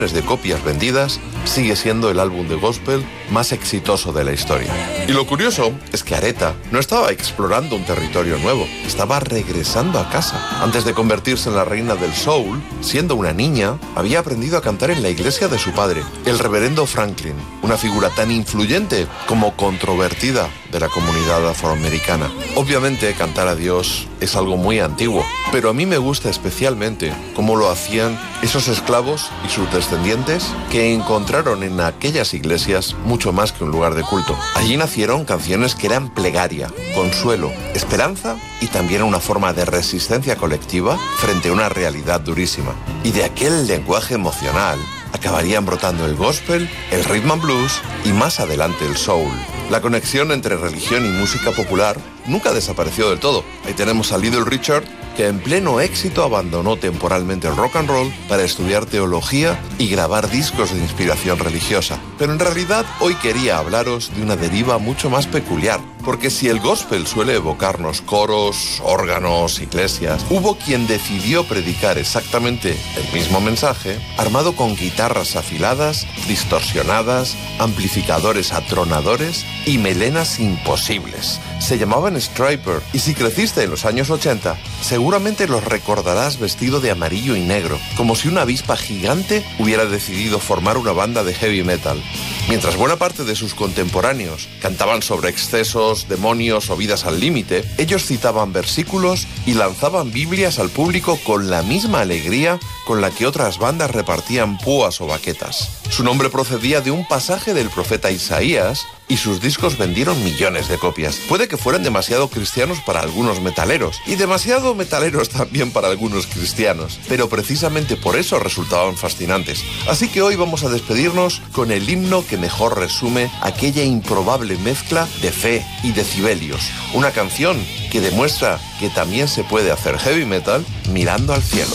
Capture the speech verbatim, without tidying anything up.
de copias vendidas, sigue siendo el álbum de gospel más exitoso de la historia. Y lo curioso es que Aretha no estaba explorando un territorio nuevo, estaba regresando a casa. Antes de convertirse en la reina del soul, siendo una niña, había aprendido a cantar en la iglesia de su padre, el reverendo Franklin, una figura tan influyente como controvertida de la comunidad afroamericana. Obviamente, cantar a Dios es algo muy antiguo, pero a mí me gusta especialmente cómo lo hacían esos esclavos y sus descendientes que encontraron en aquellas iglesias mucho más que un lugar de culto. Allí nacieron canciones que eran plegaria, consuelo, esperanza y también una forma de resistencia colectiva frente a una realidad durísima. Y de aquel lenguaje emocional acabarían brotando el gospel, el rhythm and blues y más adelante el soul. La conexión entre religión y música popular nunca desapareció del todo. Ahí tenemos a Little Richard, que en pleno éxito abandonó temporalmente el rock and roll para estudiar teología y grabar discos de inspiración religiosa. Pero en realidad hoy quería hablaros de una deriva mucho más peculiar, porque si el gospel suele evocarnos coros, órganos, iglesias, hubo quien decidió predicar exactamente el mismo mensaje, armado con guitarras afiladas, distorsionadas, amplificadores atronadores y melenas imposibles. Se llamaban Stryper, y si creciste en los años ochenta, seguramente los recordarás vestido de amarillo y negro, como si una avispa gigante hubiera decidido formar una banda de heavy metal. Mientras buena parte de sus contemporáneos cantaban sobre excesos, demonios o vidas al límite, ellos citaban versículos y lanzaban Biblias al público con la misma alegría con la que otras bandas repartían púas o baquetas. Su nombre procedía de un pasaje del profeta Isaías y sus discos vendieron millones de copias. Puede que fueran demasiado cristianos para algunos metaleros y demasiado metaleros también para algunos cristianos, pero precisamente por eso resultaban fascinantes. Así que hoy vamos a despedirnos con el himno que mejor resume aquella improbable mezcla de fe y decibelios. Una canción que demuestra que también se puede hacer heavy metal mirando al cielo.